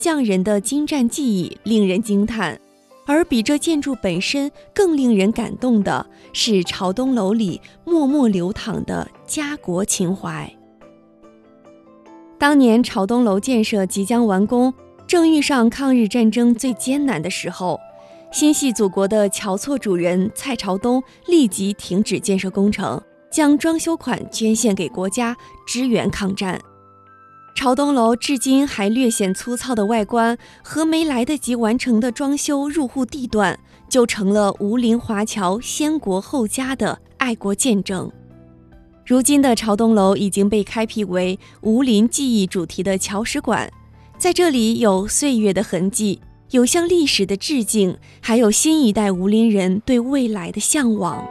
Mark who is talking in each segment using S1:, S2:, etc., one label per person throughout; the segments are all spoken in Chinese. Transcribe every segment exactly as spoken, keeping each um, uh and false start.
S1: 匠人的精湛技艺令人惊叹。而比这建筑本身更令人感动的是朝东楼里默默流淌的家国情怀。当年朝东楼建设即将完工，正遇上抗日战争最艰难的时候，心系祖国的侨厝主人蔡朝东立即停止建设工程，将装修款捐献给国家，支援抗战。朝东楼至今还略显粗糙的外观和没来得及完成的装修入户地段，就成了吴林华侨先国后家的爱国见证。如今的朝东楼已经被开辟为吴林记忆主题的侨史馆，在这里有岁月的痕迹，有向历史的致敬，还有新一代吴林人对未来的向往。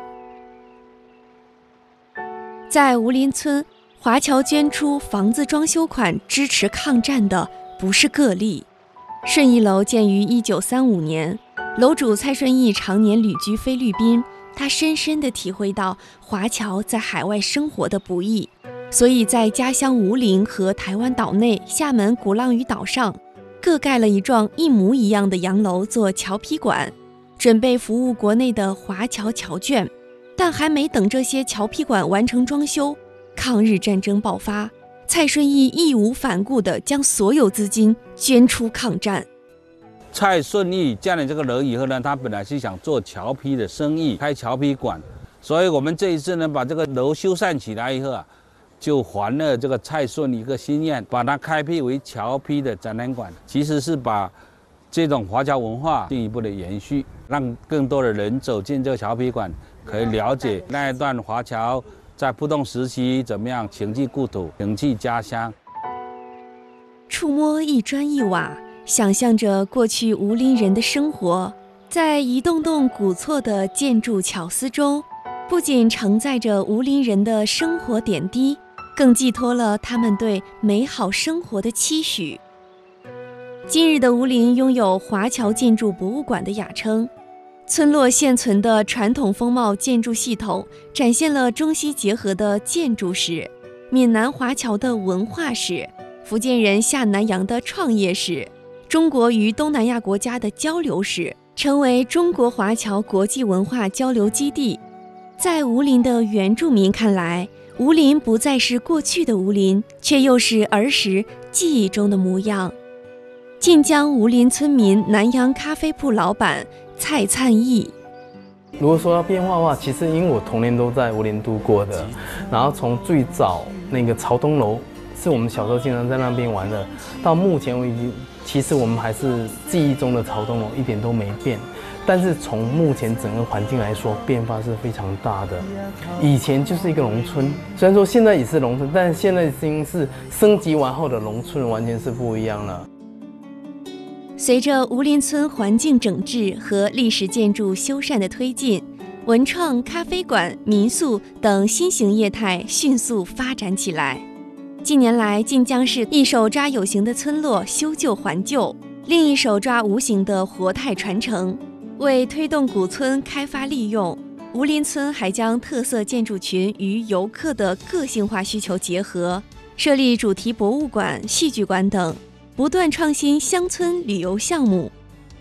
S1: 在吴林村，华侨捐出房子装修款支持抗战的不是个例。顺义楼建于一九三五年，楼主蔡顺义常年旅居菲律宾，他深深地体会到华侨在海外生活的不易，所以在家乡吴林和台湾岛内厦门鼓浪屿岛上各盖了一幢一模一样的洋楼做侨批馆，准备服务国内的华侨侨眷。但还没等这些侨批馆完成装修，抗日战争爆发，蔡顺义义无反顾地将所有资金捐出抗战。
S2: 蔡顺义建了这个楼以后呢，他本来是想做侨批的生意，开侨批馆，所以我们这一次呢，把这个楼修缮起来以后啊，就还了这个蔡顺一个心愿，把它开辟为侨批的展览馆，其实是把这种华侨文化进一步的延续，让更多的人走进这个侨批馆，可以了解那一段华侨在不同时期怎么样情寄故土、情寄家乡。
S1: 触摸一砖一瓦，想象着过去吴林人的生活，在一栋栋古厝的建筑巧思中，不仅承载着吴林人的生活点滴，更寄托了他们对美好生活的期许。今日的吴林拥有华侨建筑博物馆的雅称，村落现存的传统风貌建筑系统展现了中西结合的建筑史、闽南华侨的文化史、福建人下南洋的创业史、中国与东南亚国家的交流史，成为中国华侨国际文化交流基地。在吴林的原住民看来，吴林不再是过去的吴林，却又是儿时记忆中的模样。晋江吴林村民南洋咖啡铺老板蔡灿义，
S3: 如果说要变化的话，其实因为我童年都在吴林度过的，然后从最早那个朝东楼是我们小时候经常在那边玩的，到目前为止，其实我们还是记忆中的朝东楼一点都没变。但是从目前整个环境来说，变化是非常大的。以前就是一个农村，虽然说现在也是农村，但是现在已经是升级完后的农村，完全是不一样了。
S1: 随着吴林村环境整治和历史建筑修缮的推进，文创、咖啡馆、民宿等新型业态迅速发展起来。近年来，晋江市一手抓有形的村落修旧还旧，另一手抓无形的活态传承。为推动古村开发利用，吴林村还将特色建筑群与游客的个性化需求结合，设立主题博物馆、戏剧馆等，不断创新乡村旅游项目。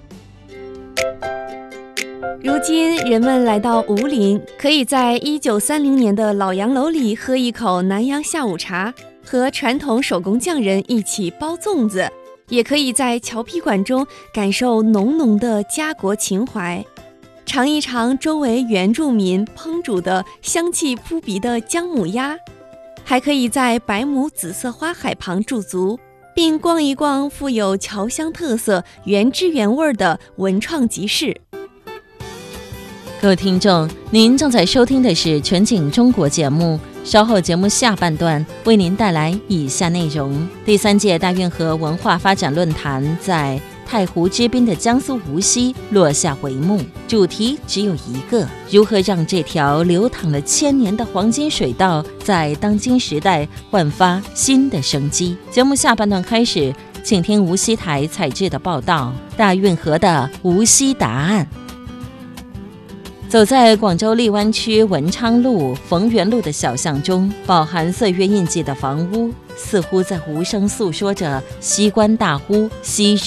S1: 如今人们来到吴林，可以在一九三零年的老洋楼里喝一口南洋下午茶，和传统手工匠人一起包粽子，也可以在侨批馆中感受浓浓的家国情怀，尝一尝周围原住民烹煮的香气扑鼻的姜母鸭，还可以在白母紫色花海旁驻足，并逛一逛富有侨乡特色、原汁原味的文创集市。
S4: 各位听众，您正在收听的是全景中国节目，稍后节目下半段为您带来以下内容。第三届大运河文化发展论坛在太湖之滨的江苏无锡落下帷幕，主题只有一个：如何让这条流淌了千年的黄金水道在当今时代焕发新的生机。节目下半段开始，请听无锡台采制的报道：大运河的无锡答案。走在广州荔湾区文昌路、逢源路的小巷中，饱含岁月印记的房屋似乎在无声诉说着西关大呼昔日